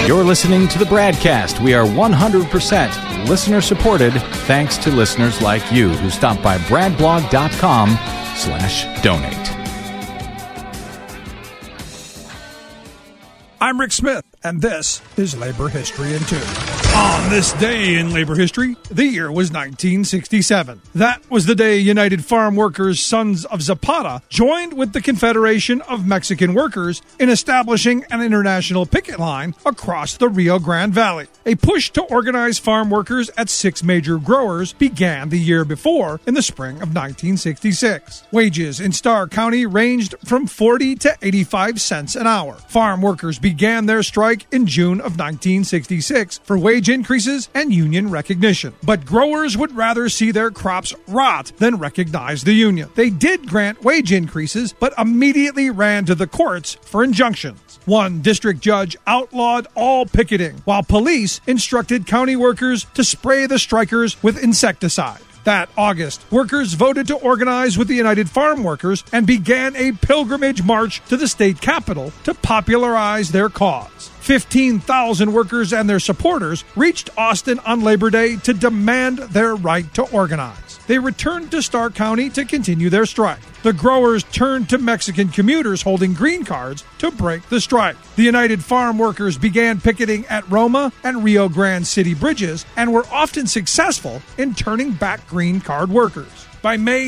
You're listening to the Bradcast. We are 100% listener-supported thanks to listeners like you who stop by bradblog.com/donate. I'm Rick Smith, and this is Labor History in 2. On this day in labor history, the year was 1967. That was the day United Farm Workers Sons of Zapata joined with the Confederation of Mexican Workers in establishing an international picket line across the Rio Grande Valley. A push to organize farm workers at 6 major growers began the year before, in the spring of 1966. Wages in Starr County ranged from 40 to 85 cents an hour. Farm workers began their strike in June of 1966 for wage increases and union recognition. But growers would rather see their crops rot than recognize the union. They did grant wage increases, but immediately ran to the courts for injunctions. One district judge outlawed all picketing, while police instructed county workers to spray the strikers with insecticide. That August, workers voted to organize with the United Farm Workers and began a pilgrimage march to the state capitol to popularize their cause. 15,000 workers and their supporters reached Austin on Labor Day to demand their right to organize. They returned to Starr County to continue their strike. The growers turned to Mexican commuters holding green cards to break the strike. The United Farm Workers began picketing at Roma and Rio Grande City bridges and were often successful in turning back green card workers. By May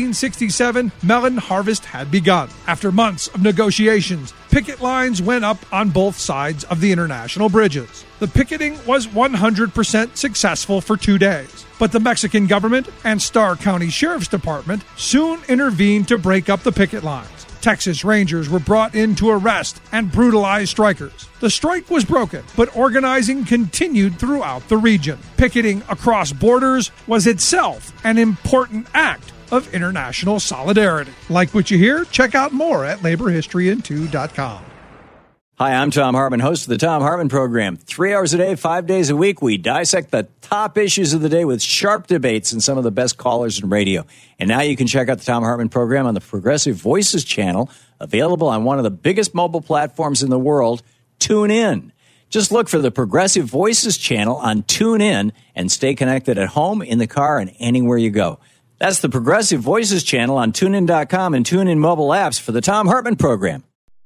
1967, melon harvest had begun. After months of negotiations, picket lines went up on both sides of the international bridges. The picketing was 100% successful for 2 days, but the Mexican government and Starr County Sheriff's Department soon intervened to break up the picket lines. Texas Rangers were brought in to arrest and brutalize strikers. The strike was broken, but organizing continued throughout the region. Picketing across borders was itself an important act of international solidarity. Like what you hear? Check out more at laborhistoryin2.com. Hi, I'm Tom Hartman, host of the Tom Hartman Program. 3 hours a day, 5 days a week, we dissect the top issues of the day with sharp debates and some of the best callers in radio. And now you can check out the Tom Hartman Program on the Progressive Voices channel, available on one of the biggest mobile platforms in the world, TuneIn. Just look for the Progressive Voices channel on TuneIn and stay connected at home, in the car, and anywhere you go. That's the Progressive Voices channel on TuneIn.com and TuneIn mobile apps for the Tom Hartman Program.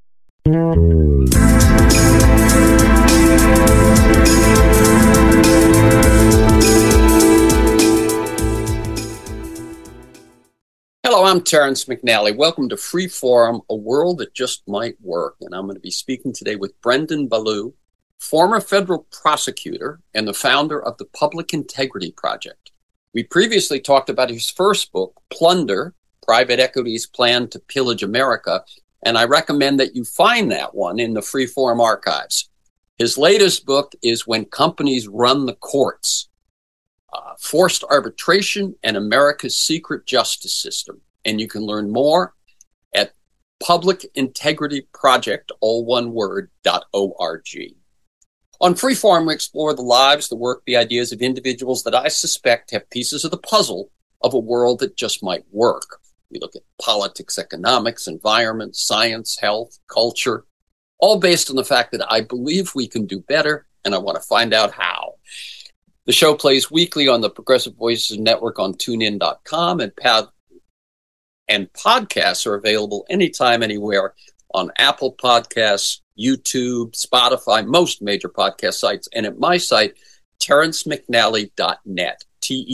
Hello, I'm Terrence McNally. Welcome to Freeform, a world that just might work. And I'm going to be speaking today with Brendan Ballou, former federal prosecutor and the founder of the Public Integrity Project. We previously talked about his first book, Plunder, Private Equity's Plan to Pillage America, and I recommend that you find that one in the Freeform archives. His latest book is When Companies Run the Courts, Forced Arbitration and America's Secret Justice System. And you can learn more at Public Integrity Project, all one word, .org. On Freeform, we explore the lives, the work, the ideas of individuals that I suspect have pieces of the puzzle of a world that just might work. We look at politics, economics, environment, science, health, culture, all based on the fact that I believe we can do better, and I want to find out how. The show plays weekly on the Progressive Voices Network on TuneIn.com, and podcasts are available anytime, anywhere on Apple Podcasts, YouTube, Spotify, most major podcast sites, and at my site, terrencemcnally.net,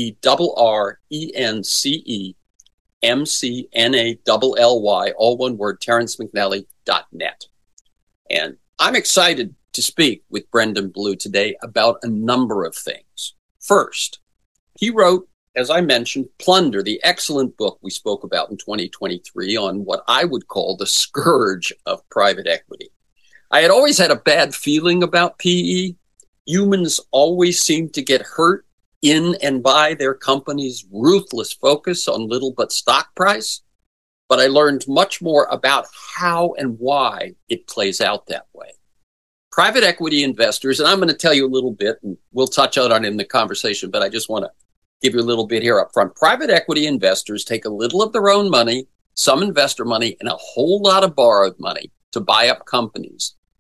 TerrenceMcNally, all one word, terrencemcnally.net. And I'm excited to speak with Brendan Ballou today about a number of things. First, he wrote, as I mentioned, Plunder, the excellent book we spoke about in 2023 on what I would call the scourge of private equity. I had always had a bad feeling about PE. Humans always seem to get hurt in and by their company's ruthless focus on little but stock price. But I learned much more about how and why it plays out that way. Private equity investors, and I'm going to tell you a little bit, and we'll touch on it in the conversation, but I just want to give you a little bit here up front. Private equity investors take a little of their own money, some investor money, and a whole lot of borrowed money to buy up companies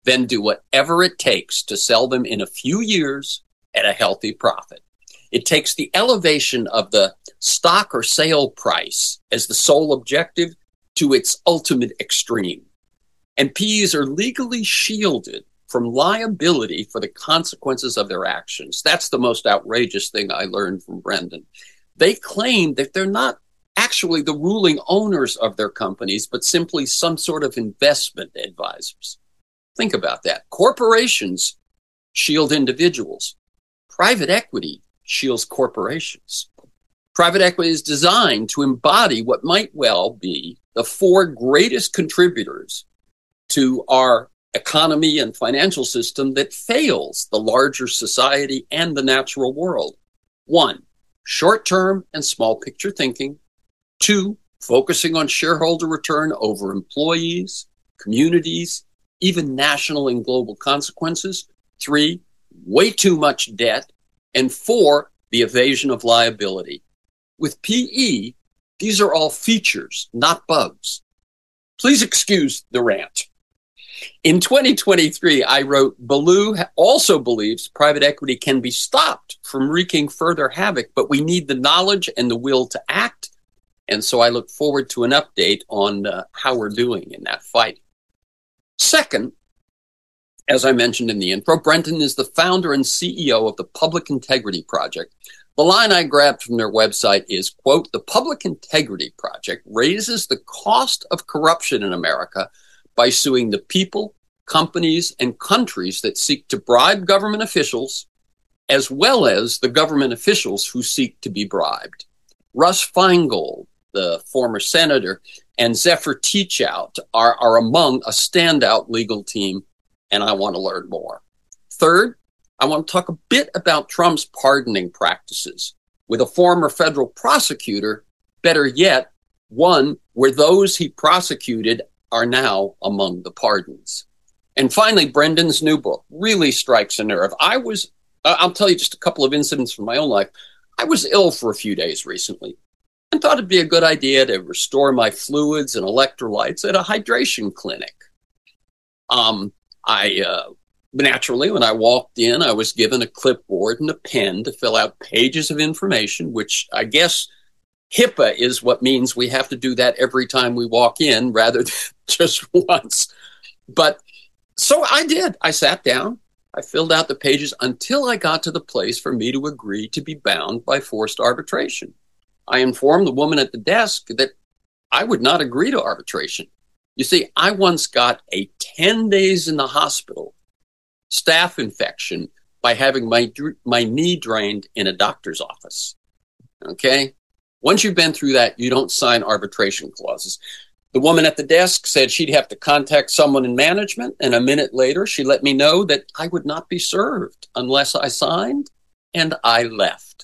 then do whatever it takes to sell them in a few years at a healthy profit. It takes the elevation of the stock or sale price as the sole objective to its ultimate extreme. And PEs are legally shielded from liability for the consequences of their actions. That's the most outrageous thing I learned from Brendan. They claim that they're not actually the ruling owners of their companies, but simply some sort of investment advisors. Think about that. Corporations shield individuals. Private equity shields corporations. Private equity is designed to embody what might well be the four greatest contributors to our economy and financial system that fails the larger society and the natural world. 1, short-term and small picture thinking. 2, focusing on shareholder return over employees, communities, even national and global consequences. 3, way too much debt. And 4, the evasion of liability. With PE, these are all features, not bugs. Please excuse the rant. In 2023, I wrote, Ballou also believes private equity can be stopped from wreaking further havoc, but we need the knowledge and the will to act. And so I look forward to an update on how we're doing in that fight. Second, as I mentioned in the intro, Brendan is the founder and CEO of the Public Integrity Project. The line I grabbed from their website is, quote, the Public Integrity Project raises the cost of corruption in America by suing the people, companies, and countries that seek to bribe government officials, as well as the government officials who seek to be bribed. Russ Feingold, the former senator, and Zephyr Teachout are among a standout legal team, and I want to learn more. Third, I want to talk a bit about Trump's pardoning practices with a former federal prosecutor, better yet, one where those he prosecuted are now among the pardons. And finally, Brendan's new book really strikes a nerve. I'll tell you just a couple of incidents from my own life. I was ill for a few days recently and thought it'd be a good idea to restore my fluids and electrolytes at a hydration clinic. Naturally, when I walked in, I was given a clipboard and a pen to fill out pages of information, which I guess HIPAA is what means we have to do that every time we walk in rather than just once. But so I did. I sat down. I filled out the pages until I got to the place for me to agree to be bound by forced arbitration. I informed the woman at the desk that I would not agree to arbitration. You see, I once got a 10 days in the hospital staph infection by having my knee drained in a doctor's office. Okay? Once you've been through that, you don't sign arbitration clauses. The woman at the desk said she'd have to contact someone in management, and a minute later, she let me know that I would not be served unless I signed, and I left.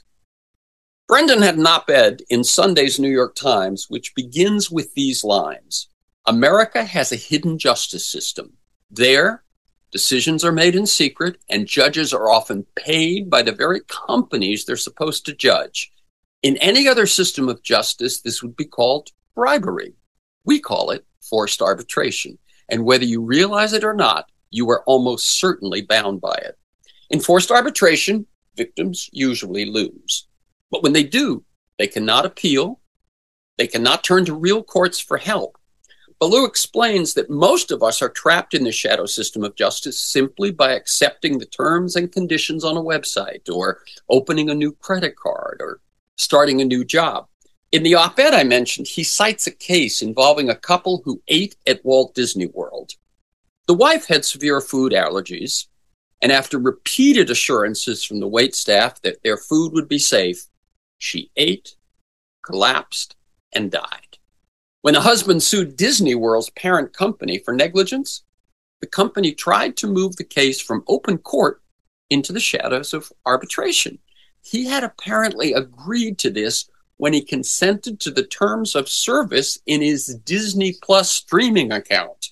Brendan had an op-ed in Sunday's New York Times, which begins with these lines. America has a hidden justice system. There, decisions are made in secret, and judges are often paid by the very companies they're supposed to judge. In any other system of justice, this would be called bribery. We call it forced arbitration. And whether you realize it or not, you are almost certainly bound by it. In forced arbitration, victims usually lose. But when they do, they cannot appeal. They cannot turn to real courts for help. Ballou explains that most of us are trapped in the shadow system of justice simply by accepting the terms and conditions on a website or opening a new credit card or starting a new job. In the op-ed I mentioned, he cites a case involving a couple who ate at Walt Disney World. The wife had severe food allergies, and after repeated assurances from the waitstaff that their food would be safe, she ate, collapsed, and died. When the husband sued Disney World's parent company for negligence, the company tried to move the case from open court into the shadows of arbitration. He had apparently agreed to this when he consented to the terms of service in his Disney Plus streaming account.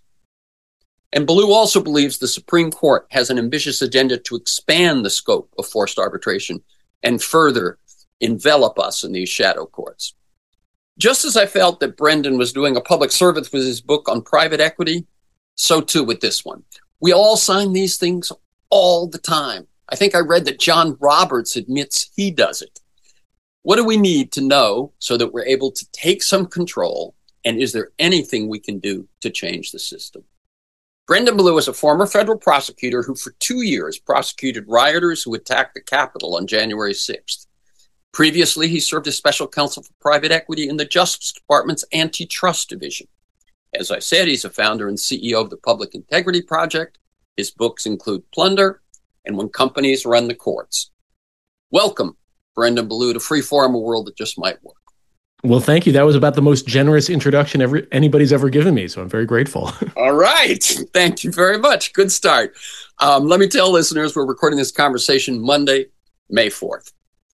And Ballou also believes the Supreme Court has an ambitious agenda to expand the scope of forced arbitration and further envelop us in these shadow courts. Just as I felt that Brendan was doing a public service with his book on private equity, so too with this one. We all sign these things all the time. I think I read that John Roberts admits he does it. What do we need to know so that we're able to take some control? And is there anything we can do to change the system? Brendan Ballou is a former federal prosecutor who for 2 years prosecuted rioters who attacked the Capitol on January 6th. Previously, he served as special counsel for private equity in the Justice Department's Antitrust Division. As I said, he's a founder and CEO of the Public Integrity Project. His books include Plunder and When Companies Run the Courts. Welcome, Brendan Ballou, to Freeform, a world that just might work. Well, thank you. That was about the most generous introduction anybody's ever given me, so I'm very grateful. All right. Thank you very much. Good start. Let me tell listeners we're recording this conversation Monday, May 4th.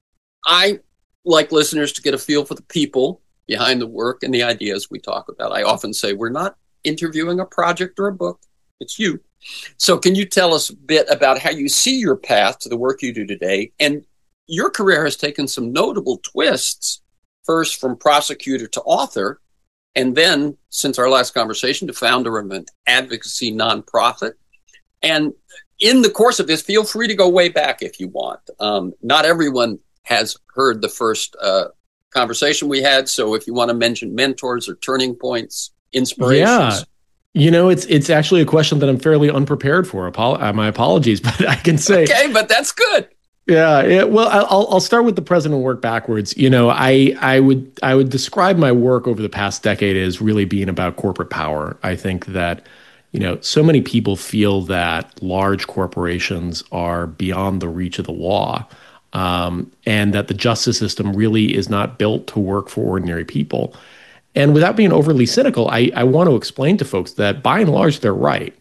I like listeners to get a feel for the people behind the work and the ideas we talk about. I often say we're not interviewing a project or a book. It's you. So can you tell us a bit about how you see your path to the work you do today? And your career has taken some notable twists, first from prosecutor to author, and then, since our last conversation, to founder of an advocacy nonprofit. And in the course of this, feel free to go way back if you want. Not everyone has heard the first conversation we had, so if you want to mention mentors or turning points, inspirations. Yeah. You know, it's actually a question that I'm fairly unprepared for. My apologies, but I can say... Okay, but that's good. Yeah. Well, I'll start with the present and work backwards. You know, I would describe my work over the past decade as really being about corporate power. I think that, you know, so many people feel that large corporations are beyond the reach of the law, and that the justice system really is not built to work for ordinary people. And without being overly cynical, I want to explain to folks that by and large, they're right.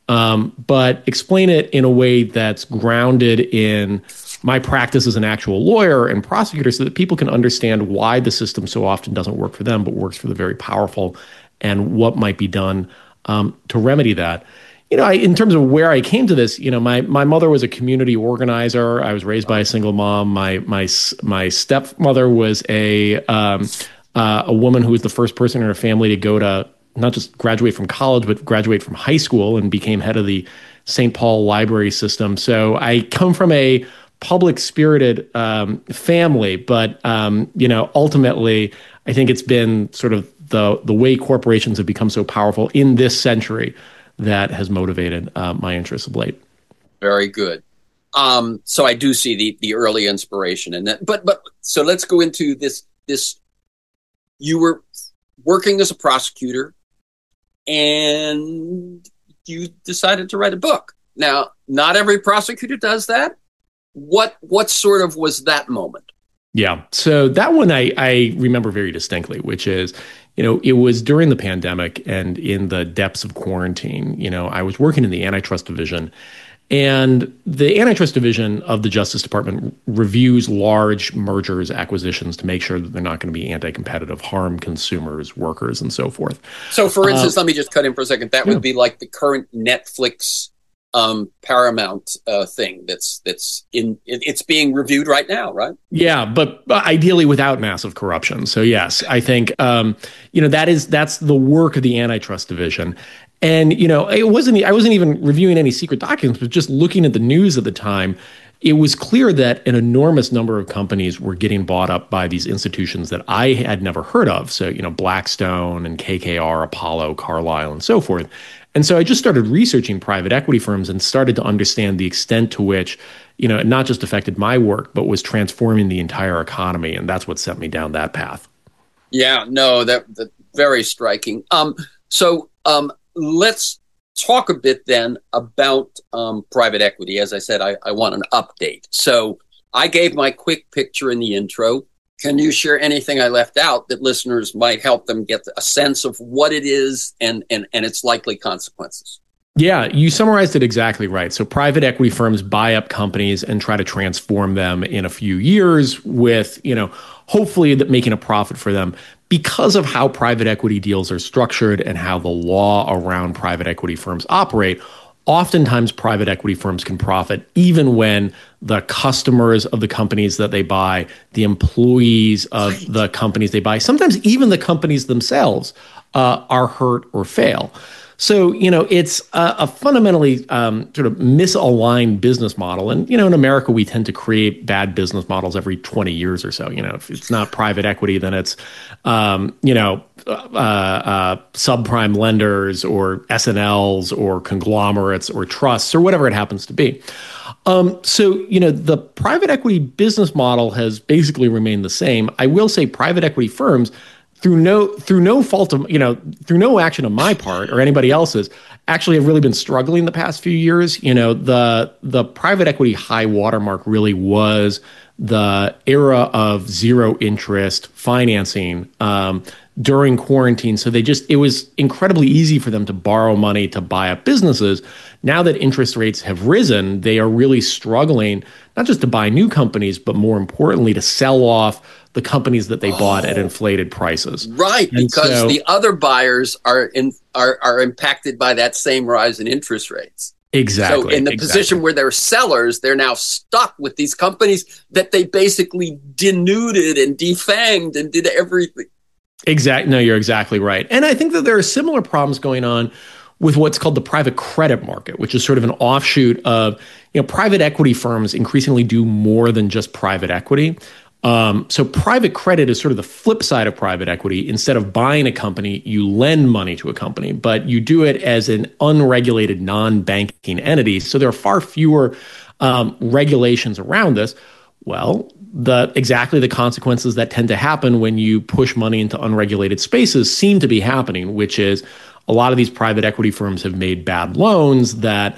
But explain it in a way that's grounded in my practice as an actual lawyer and prosecutor so that people can understand why the system so often doesn't work for them, but works for the very powerful, and what might be done to remedy that. You know, in terms of where I came to this, you know, my mother was a community organizer. I was raised by a single mom. My stepmother was a woman who was the first person in her family to go to not just graduate from college, but graduate from high school, and became head of the St. Paul library system. So I come from a public-spirited family, but you know, ultimately, I think it's been sort of the way corporations have become so powerful in this century that has motivated my interest of late. Very good. So I do see the early inspiration in that. But so let's go into this. You were working as a prosecutor, and you decided to write a book. Now, not every prosecutor does that. What sort of was that moment? Yeah. So that one I remember very distinctly, which is, you know, it was during the pandemic and in the depths of quarantine. You know, I was working in the Antitrust Division, and the Antitrust Division of the Justice Department reviews large mergers, acquisitions to make sure that they're not going to be anti-competitive, harm consumers, workers, and so forth. So, for instance, let me just cut in for a second. That would be like the current Netflix Paramount thing it's being reviewed right now, right? Yeah, but ideally without massive corruption. So yes, I think you know, that's the work of the Antitrust Division. And you know, I wasn't even reviewing any secret documents, but just looking at the news at the time, it was clear that an enormous number of companies were getting bought up by these institutions that I had never heard of. So, you know, Blackstone and KKR, Apollo, Carlyle, and so forth. And so I just started researching private equity firms and started to understand the extent to which, you know, it not just affected my work, but was transforming the entire economy. And that's what sent me down that path. Yeah, no, that's very striking. So let's talk a bit then about private equity. As I said, I want an update. So I gave my quick picture in the intro. Can you share anything I left out that listeners might help them get a sense of what it is and its likely consequences? Yeah, you summarized it exactly right. So private equity firms buy up companies and try to transform them in a few years with, you know, hopefully that making a profit for them. Because of how private equity deals are structured and how the law around private equity firms operate, oftentimes private equity firms can profit even when the customers of the companies that they buy, the employees of the companies they buy, sometimes even the companies themselves are hurt or fail. So, it's a fundamentally sort of misaligned business model. And, in America, we tend to create bad business models every 20 years or so. If it's not private equity, then it's, subprime lenders or S&Ls or conglomerates or trusts or whatever it happens to be. The private equity business model has basically remained the same. I will say private equity firms, through no fault of, through no action on my part or anybody else's, actually have really been struggling the past few years. The private equity high watermark really was the era of zero interest financing during quarantine. So it was incredibly easy for them to borrow money to buy up businesses. Now that interest rates have risen, they are really struggling, not just to buy new companies, but more importantly, to sell off the companies that they bought at inflated prices. Right, and because the other buyers are impacted by that same rise in interest rates. Exactly. So in the position where they're sellers, they're now stuck with these companies that they basically denuded and defanged and did everything. Exactly. No, you're exactly right. And I think that there are similar problems going on with what's called the private credit market, which is sort of an offshoot of, private equity firms increasingly do more than just private equity. So private credit is sort of the flip side of private equity. Instead of buying a company, you lend money to a company, but you do it as an unregulated, non-banking entity. So there are far fewer regulations around this. Well, exactly the consequences that tend to happen when you push money into unregulated spaces seem to be happening, which is a lot of these private equity firms have made bad loans that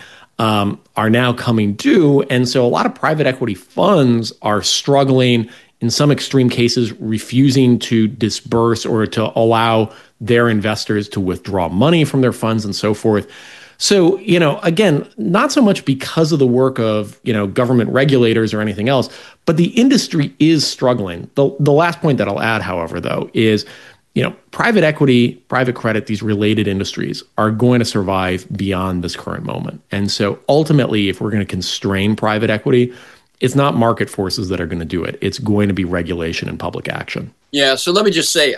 are now coming due. And so a lot of private equity funds are struggling, in some extreme cases, refusing to disburse or to allow their investors to withdraw money from their funds and so forth. So, again, not so much because of the work of, government regulators or anything else, but the industry is struggling. The last point that I'll add, however, though, is, private equity, private credit, these related industries are going to survive beyond this current moment. And so ultimately, if we're going to constrain private equity, it's not market forces that are going to do it. It's going to be regulation and public action. Yeah. So let me just say,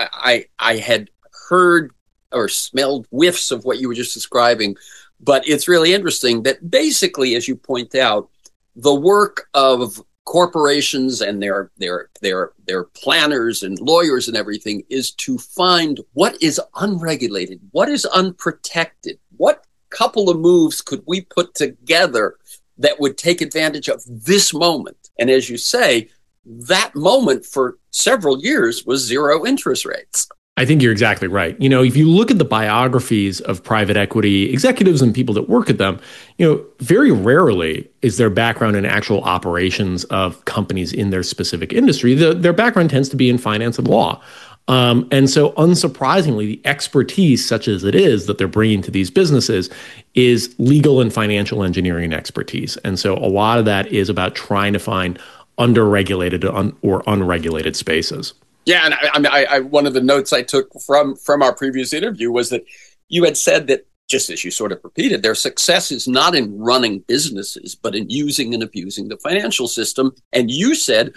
I had heard or smelled whiffs of what you were just describing, but it's really interesting that basically, as you point out, the work of corporations and their planners and lawyers and everything is to find what is unregulated, what is unprotected, what couple of moves could we put together that would take advantage of this moment. And as you say, that moment for several years was zero interest rates. I think you're exactly right. If you look at the biographies of private equity executives and people that work at them, very rarely is their background in actual operations of companies in their specific industry. Their background tends to be in finance and law. And so unsurprisingly, the expertise, such as it is, that they're bringing to these businesses is legal and financial engineering expertise. And so a lot of that is about trying to find underregulated or unregulated spaces. Yeah, and I one of the notes I took from our previous interview was that you had said that, just as you sort of repeated, their success is not in running businesses, but in using and abusing the financial system. And you said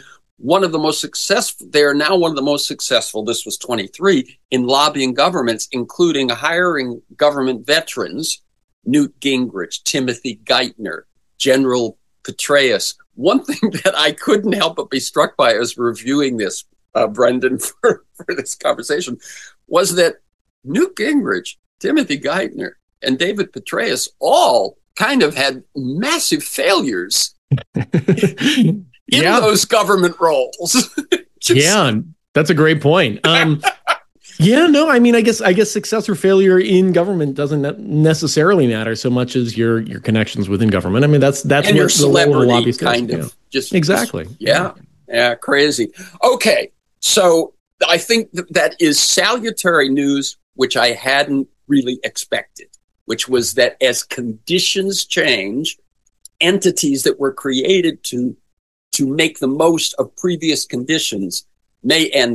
they are now one of the most successful, this was 23, in lobbying governments, including hiring government veterans, Newt Gingrich, Timothy Geithner, General Petraeus. One thing that I couldn't help but be struck by as reviewing this, Brendan, for this conversation, was that Newt Gingrich, Timothy Geithner, and David Petraeus all kind of had massive failures in those government roles. That's a great point. I guess success or failure in government doesn't necessarily matter so much as your connections within government. I mean, that's and your celebrity kind of. Exactly. Yeah, crazy. Okay, so I think that is salutary news, which I hadn't really expected, which was that as conditions change, entities that were created to make the most of previous conditions may end